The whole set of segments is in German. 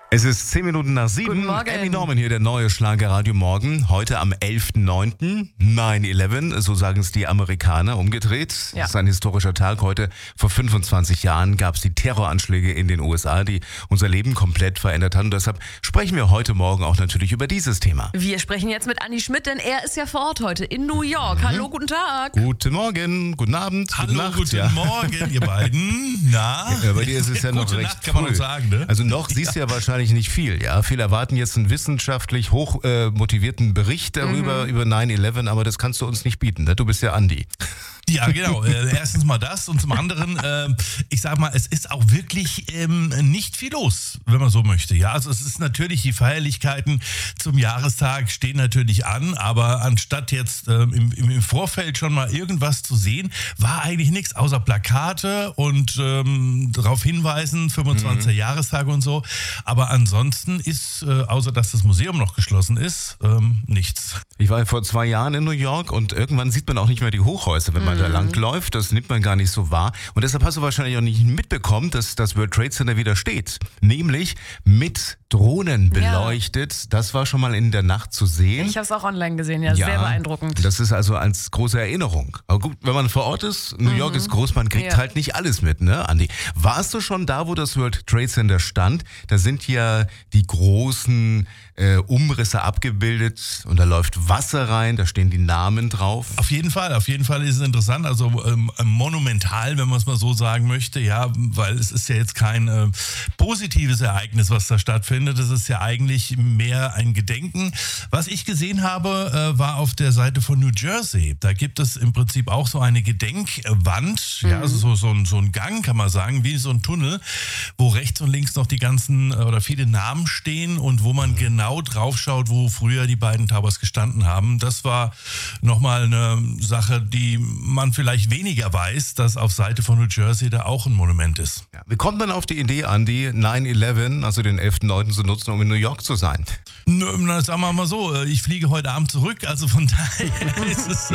Es ist 10 Minuten nach 7. Guten Morgen. Abby Norman hier, der neue Schlagerradio Morgen. Heute am 11.09. 9/11, so sagen es die Amerikaner, umgedreht. Ja. Das ist ein historischer Tag. Heute vor 25 Jahren gab es die Terroranschläge in den USA, die unser Leben komplett verändert haben. Und deshalb sprechen wir heute Morgen auch natürlich über dieses Thema. Wir sprechen jetzt mit Andi Schmidt, denn er ist ja vor Ort heute in New York. Hallo, guten Tag. Guten Morgen, guten Abend, gute Hallo, Nacht. guten Morgen, ihr beiden. Na? Ja, bei dir ist es ja noch Gute recht Nacht, kann man früh. noch sagen, ne? Also noch siehst du ja wahrscheinlich nicht viel, ja. Viele erwarten jetzt einen wissenschaftlich hoch motivierten Bericht darüber, über 9/11, aber das kannst du uns nicht bieten, ne? Du bist ja Andi. Ja, genau. Erstens mal das und zum anderen, ich sag mal, es ist auch wirklich nicht viel los, wenn man so möchte. Ja, also es ist natürlich, die Feierlichkeiten zum Jahrestag stehen natürlich an, aber anstatt jetzt im Vorfeld schon mal irgendwas zu sehen, war eigentlich nichts außer Plakate und darauf hinweisen, 25. Jahrestag und so. Aber ansonsten ist, außer dass das Museum noch geschlossen ist, nichts. Ich war ja vor 2 Jahren in New York und irgendwann sieht man auch nicht mehr die Hochhäuser, wenn man da lang läuft. Das nimmt man gar nicht so wahr. Und deshalb hast du wahrscheinlich auch nicht mitbekommen, dass das World Trade Center wieder steht. Nämlich mit Drohnen beleuchtet. Das war schon mal in der Nacht zu sehen. Ich habe es auch online gesehen, ja, sehr beeindruckend. Das ist also als große Erinnerung. Aber gut, wenn man vor Ort ist, New York ist groß, man kriegt halt nicht alles mit, ne, Andi? Warst du schon da, wo das World Trade Center stand? Da sind ja die großen Umrisse abgebildet und da läuft Wasser rein, da stehen die Namen drauf. Auf jeden Fall ist es interessant, also monumental, wenn man es mal so sagen möchte, ja, weil es ist ja jetzt kein positives Ereignis, was da stattfindet, es ist ja eigentlich mehr ein Gedenken. Was ich gesehen habe, war auf der Seite von New Jersey, da gibt es im Prinzip auch so eine Gedenkwand, ja, also so ein Gang, kann man sagen, wie so ein Tunnel, wo rechts und links noch die ganzen oder viele Namen stehen und wo man genau drauf schaut, wo früher die beiden Towers gestanden haben. Das war nochmal eine Sache, die man vielleicht weniger weiß, dass auf Seite von New Jersey da auch ein Monument ist. Ja, wie kommt man auf die Idee, Andi, 9/11, also den 11.9. zu nutzen, um in New York zu sein? Na, sagen wir mal so, ich fliege heute Abend zurück, also von daher ist es,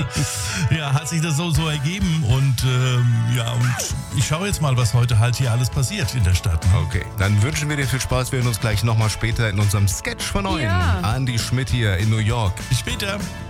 hat sich das so ergeben und und ich schaue jetzt mal, was heute halt hier alles passiert in der Stadt. Ne? Okay, dann wünschen wir dir viel Spaß. Wir hören uns gleich nochmal später in unserem Sketch von 9. Ja. Andi Schmidt hier in New York. Bis später.